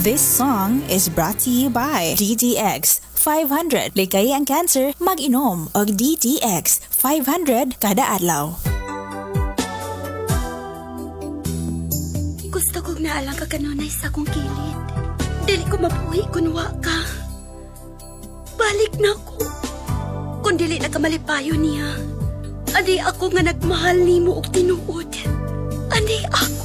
This song is brought to you by DTX 500. Likay ang cancer, mag-inom og DTX 500 kada adlaw. Gusto kong naalang ka kanunay sa akong kilid. Dili ko mabuhi kung wa ka. Balik na ko. Kung dili na ka malipayo niya. Andi ako nga nagmahal nimo og tinuod. Andi ako.